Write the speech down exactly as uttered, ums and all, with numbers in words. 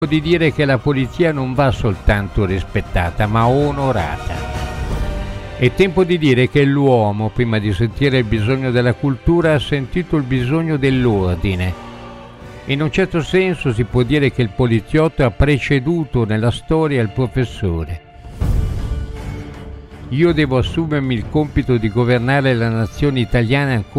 di dire che la polizia non va soltanto rispettata, ma onorata. È tempo di dire che l'uomo, prima di sentire il bisogno della cultura, ha sentito il bisogno dell'ordine. In un certo senso si può dire che il poliziotto ha preceduto nella storia il professore. Io devo assumermi il compito di governare la nazione italiana ancora